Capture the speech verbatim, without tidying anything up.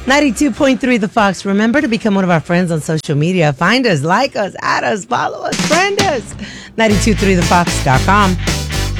ninety-two point three The Fox. Remember to become one of our friends on social media. Find us, like us, add us, follow us, friend us. nine two three the fox dot com.